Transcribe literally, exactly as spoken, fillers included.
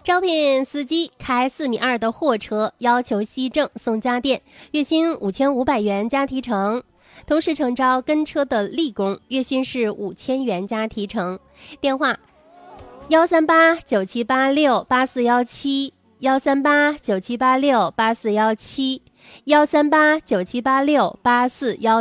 招聘司机开四米二的货车，要求西证送家电，月薪五千五百元加提成。同时诚招跟车的力工，月薪是五千元加提成。电话：幺三八九七八六八四幺七，幺三八九七八六八四幺七，幺三八九七八六八四幺。